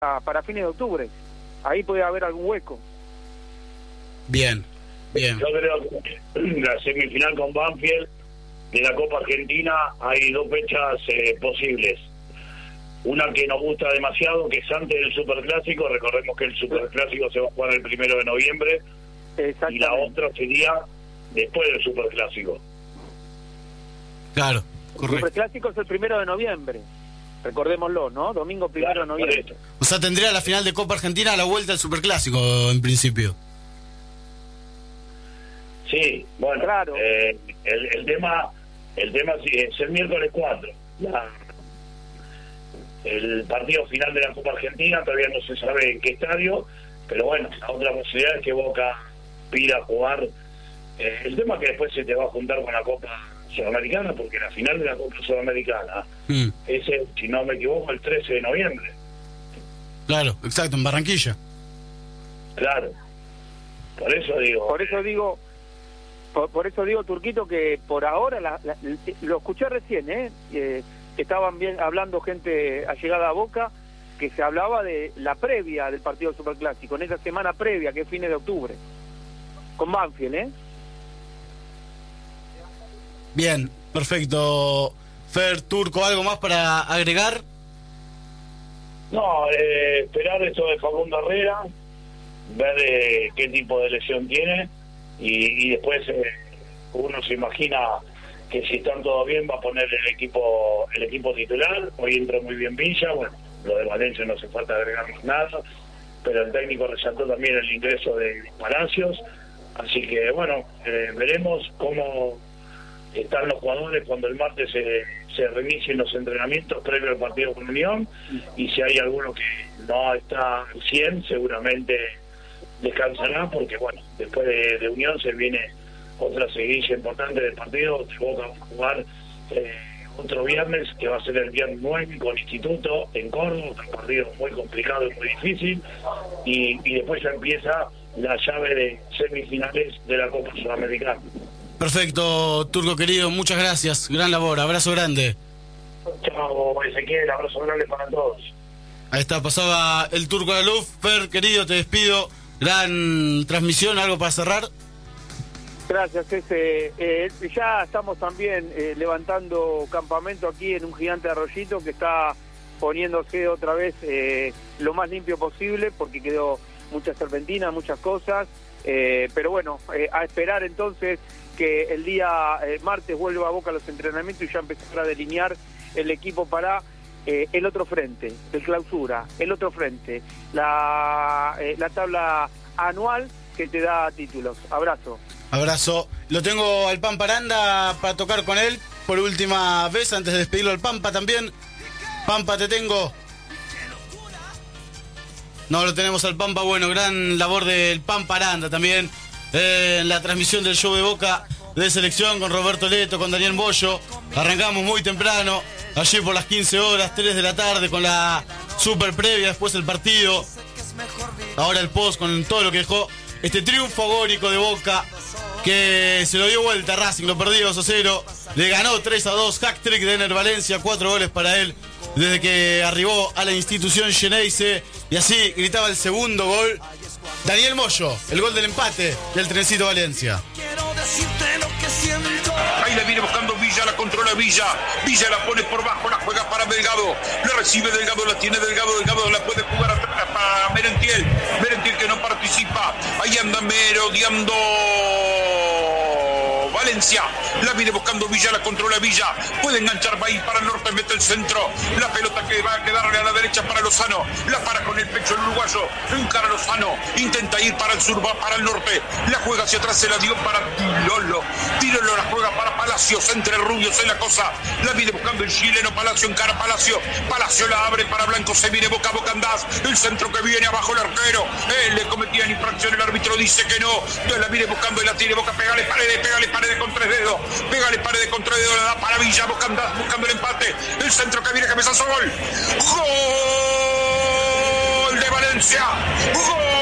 para fines de octubre. Ahí puede haber algún hueco. Bien. Yo creo que la semifinal con Banfield de la Copa Argentina hay dos fechas posibles. Una que nos gusta demasiado, que es antes del Superclásico. Recordemos que el Superclásico se va a jugar el 1 de noviembre. Y la otra sería después del Superclásico. Claro, correcto. El Superclásico es el 1 de noviembre. Recordémoslo, ¿no? Domingo 1 de noviembre. O sea, tendría la final de Copa Argentina a la vuelta del Superclásico, en principio. Sí, bueno, claro. El tema sí, es el miércoles 4. El partido final de la Copa Argentina todavía no se sabe en qué estadio, pero bueno, la otra posibilidad es que Boca pida a jugar. El tema es que después se te va a juntar con la Copa Sudamericana, porque la final de la Copa Sudamericana es, si no me equivoco, el 13 de noviembre. Claro, exacto, en Barranquilla. Claro. Por eso digo, Turquito, que por ahora lo escuché recién, que estaban bien hablando gente allegada a Boca, que se hablaba de la previa del partido Superclásico, en esa semana previa, que es fines de octubre, con Banfield, Bien, perfecto. Fer, Turco, ¿algo más para agregar? No, esperar esto de Facundo Herrera, ver qué tipo de lesión tiene, y después uno se imagina que si están todo bien va a poner el equipo titular. Hoy entra muy bien Villa, bueno, lo de Valencia no hace falta agregar nada, pero el técnico resaltó también el ingreso de Palacios, así que bueno, veremos cómo están los jugadores cuando el martes se reinicien los entrenamientos previo al partido con Unión, y si hay alguno que no está al 100 seguramente descansará, porque bueno, después de Unión se viene otra seguidilla importante del partido. Boca va a jugar otro viernes, que va a ser el viernes 9 con Instituto en Córdoba, un partido muy complicado y muy difícil, y después ya empieza la llave de semifinales de la Copa Sudamericana. Perfecto, Turco querido, muchas gracias, gran labor, abrazo grande. Chao, Ezequiel, abrazo grande para todos. Ahí está, pasaba el Turco de la Luz. Fer, querido, te despido, gran transmisión, ¿algo para cerrar? Gracias, ya estamos también levantando campamento aquí en un gigante arroyito que está poniéndose otra vez lo más limpio posible, porque quedó mucha serpentina, muchas cosas, pero bueno, a esperar entonces que el día martes vuelva a Boca a los entrenamientos y ya empezar a delinear el equipo para el otro frente, el clausura, el otro frente, la tabla anual que te da títulos. Abrazo. Lo tengo al Pampa Aranda para tocar con él por última vez antes de despedirlo al Pampa también. Pampa, te tengo. No, lo tenemos al Pampa. Bueno, gran labor del Pampa Aranda también en la transmisión del show de Boca de selección con Roberto Leto, con Daniel Bollo. Arrancamos muy temprano, allí por las 15 horas, 3 de la tarde, con la super previa, después el partido, ahora el post con todo lo que dejó este triunfo agónico de Boca, que se lo dio vuelta a Racing, lo perdió 2-0, le ganó 3-2, hack-trick de Ener Valencia, 4 goles para él desde que arribó a la institución Xeneize, y así gritaba el segundo gol Daniel Mollo, el gol del empate del Trencito Valencia. Ahí la viene buscando Villa, la controla Villa la pone por bajo, la juega para Delgado, la recibe Delgado, la tiene Delgado la puede jugar atrás para Merentiel que no participa, ahí anda merodeando Valencia, la viene buscando Villa, la controla Villa, puede enganchar, va a ir para el norte, mete el centro, la pelota que va a quedarle a la derecha para Lozano, la para con el pecho el uruguayo, encara Lozano, intenta ir para el sur, va para el norte, la juega hacia atrás, se la dio para Tirolo la juega para Palacios, entre rubios en la cosa, la viene buscando el chileno, Palacio encara Palacio la abre para Blanco, se viene Boca Andás, el centro que viene abajo el arquero, le cometían infracción, el árbitro dice que no, entonces la viene buscando y la tiene Boca, pégale paredes con 3 dedos, la da para Villa, Boca Andás buscando el empate, el centro que viene, cabezazo, gol de Valencia, gol